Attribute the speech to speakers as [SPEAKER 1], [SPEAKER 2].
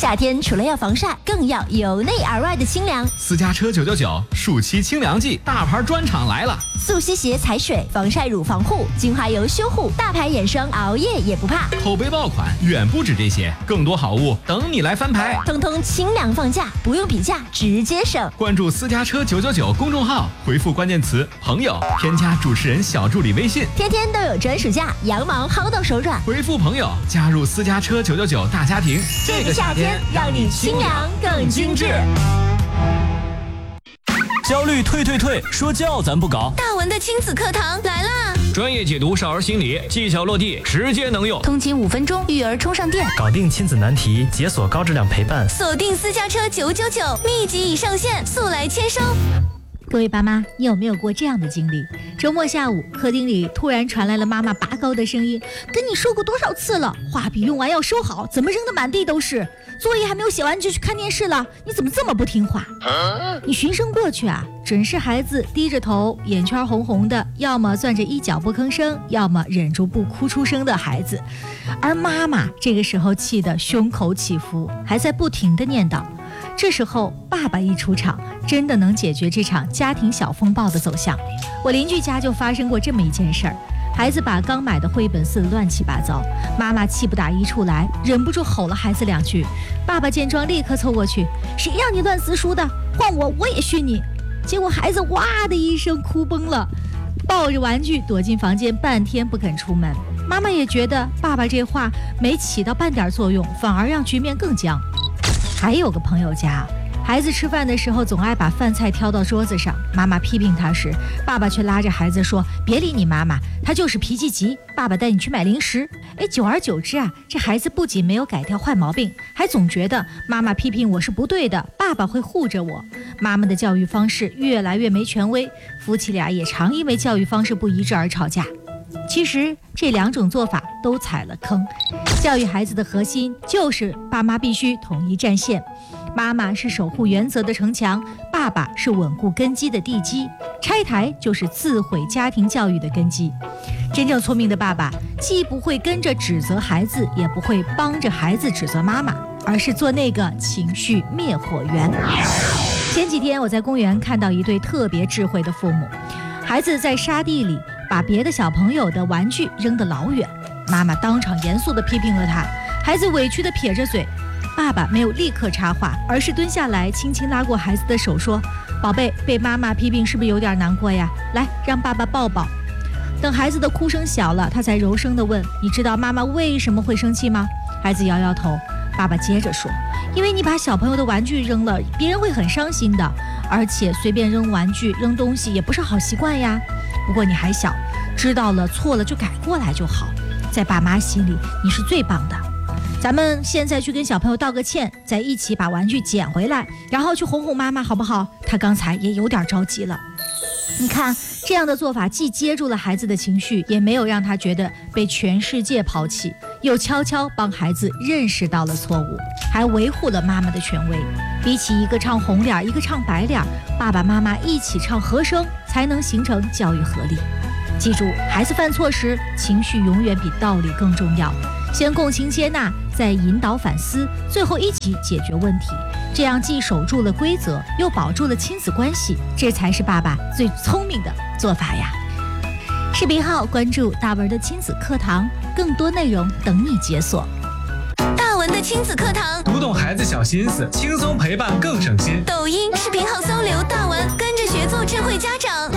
[SPEAKER 1] 夏天除了要防晒，更要由内而外的清凉。
[SPEAKER 2] 私家车999暑期清凉季，大牌专场来了！
[SPEAKER 1] 速吸鞋踩水，防晒乳防护，精华油修护，大牌眼霜熬夜也不怕。
[SPEAKER 2] 口碑爆款远不止这些，更多好物等你来翻牌。
[SPEAKER 1] 通通清凉放价，不用比价，直接省。
[SPEAKER 2] 关注私家车999公众号，回复关键词朋友，添加主持人小助理微信，
[SPEAKER 1] 天天都有专属价，羊毛薅到手软。
[SPEAKER 2] 回复朋友加入私家车999大家庭，
[SPEAKER 1] 这个夏天让你清凉更精致。
[SPEAKER 3] 焦虑退，说教咱不搞。
[SPEAKER 1] 大文的亲子课堂来啦！
[SPEAKER 3] 专业解读少儿心理，技巧落地，直接能用。
[SPEAKER 1] 通勤5分钟，育儿充上电，
[SPEAKER 4] 搞定亲子难题，解锁高质量陪伴。
[SPEAKER 1] 锁定私家车999，密集已上线，速来签收。各位爸妈，你有没有过这样的经历？周末下午，客厅里突然传来了妈妈拔高的声音：“跟你说过多少次了，画笔用完要收好，怎么扔得满地都是？作业还没有写完就去看电视了，你怎么这么不听话？”你循声过去啊，准是孩子低着头，眼圈红红的，要么攥着衣角不吭声，要么忍住不哭出声的孩子。而妈妈这个时候气得胸口起伏，还在不停地念叨。这时候爸爸一出场，真的能解决这场家庭小风暴的走向。我邻居家就发生过这么一件事儿，孩子把刚买的绘本撕得乱七八糟，妈妈气不打一处来，忍不住吼了孩子2句。爸爸见状立刻凑过去：“谁让你乱撕书的？换我也训你！”结果孩子哇的一声哭崩了，抱着玩具躲进房间半天不肯出门。妈妈也觉得爸爸这话没起到半点作用，反而让局面更僵。还有个朋友家，孩子吃饭的时候总爱把饭菜挑到桌子上，妈妈批评他时，爸爸却拉着孩子说：“别理你妈妈，她就是脾气急，爸爸带你去买零食。”久而久之啊，这孩子不仅没有改掉坏毛病，还总觉得妈妈批评我是不对的，爸爸会护着我。妈妈的教育方式越来越没权威，夫妻俩也常因为教育方式不一致而吵架。其实这2种做法都踩了坑。教育孩子的核心就是爸妈必须统一战线，妈妈是守护原则的城墙，爸爸是稳固根基的地基，拆台就是自毁家庭教育的根基。真正聪明的爸爸既不会跟着指责孩子，也不会帮着孩子指责妈妈，而是做那个情绪灭火源。前几天我在公园看到一对特别智慧的父母，孩子在沙地里把别的小朋友的玩具扔得老远，妈妈当场严肃地批评了他，孩子委屈地撇着嘴。爸爸没有立刻插话，而是蹲下来轻轻拉过孩子的手说：“宝贝，被妈妈批评是不是有点难过呀？来，让爸爸抱抱。”等孩子的哭声小了，他才柔声地问：“你知道妈妈为什么会生气吗？”孩子摇摇头。爸爸接着说：“因为你把小朋友的玩具扔了，别人会很伤心的，而且随便扔玩具扔东西也不是好习惯呀。不过你还小，知道了错了就改过来就好，在爸妈心里你是最棒的。咱们现在去跟小朋友道个歉，再一起把玩具捡回来，然后去哄哄妈妈好不好？他刚才也有点着急了。”你看，这样的做法既接住了孩子的情绪，也没有让他觉得被全世界抛弃，又悄悄帮孩子认识到了错误，还维护了妈妈的权威。比起一个唱红脸一个唱白脸，爸爸妈妈一起唱和声，才能形成教育合力。记住，孩子犯错时，情绪永远比道理更重要。先共情接纳，再引导反思，最后一起解决问题。这样既守住了规则，又保住了亲子关系，这才是爸爸最聪明的做法呀。视频号关注大文的亲子课堂，更多内容等你解锁。大文的亲子课堂，
[SPEAKER 2] 读懂孩子小心思，轻松陪伴更省心。
[SPEAKER 1] 抖音视频号搜刘大文，跟着学做智慧家长。